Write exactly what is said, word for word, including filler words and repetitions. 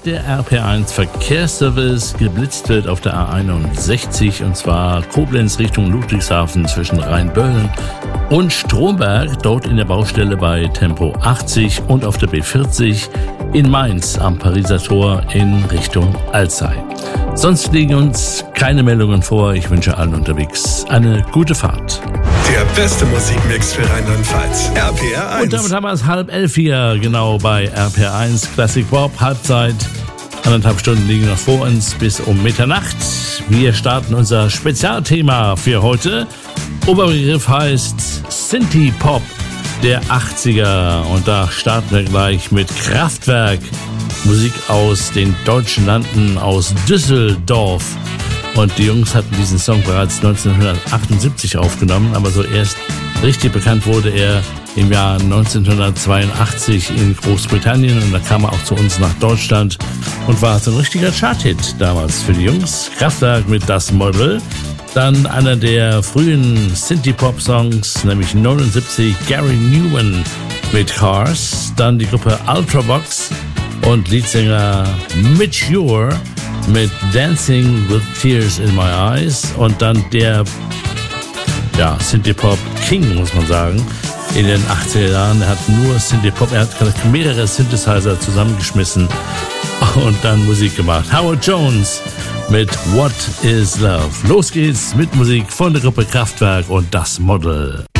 der R P eins Verkehrsservice geblitzt wird auf der A einundsechzig, und zwar Koblenz Richtung Ludwigshafen zwischen Rheinböllen und Stromberg, dort in der Baustelle bei Tempo achtzig, und auf der B vierzig in Mainz am Pariser Tor in Richtung Alzey. Sonst liegen uns keine Meldungen vor. Ich wünsche allen unterwegs eine gute Fahrt. Der beste Musikmix für Rheinland-Pfalz. R P R eins. Und damit haben wir es halb elf hier, genau bei R P R eins Classic Pop, Halbzeit. Anderthalb Stunden liegen noch vor uns bis um Mitternacht. Wir starten unser Spezialthema für heute. Oberbegriff heißt Synthie-Pop der achtziger. Und da starten wir gleich mit Kraftwerk. Musik aus den deutschen Landen, aus Düsseldorf. Und die Jungs hatten diesen Song bereits neunzehnhundertachtundsiebzig aufgenommen, aber so erst richtig bekannt wurde er im Jahr neunzehnhundertzweiundachtzig in Großbritannien, und da kam er auch zu uns nach Deutschland und war so ein richtiger Chart-Hit damals für die Jungs. Kraftwerk mit Das Model. Dann einer der frühen Synthie-Pop-Songs, nämlich neunundsiebzig, Gary Newman mit Cars. Dann die Gruppe Ultravox und Leadsänger Mitch Ure mit Dancing with Tears in My Eyes. Und dann der ja, Synthie-Pop King, muss man sagen, in den achtziger Jahren. Er hat nur Synthie-Pop, er hat mehrere Synthesizer zusammengeschmissen und dann Musik gemacht. Howard Jones mit What is Love. Los geht's mit Musik von der Gruppe Kraftwerk und Das Model.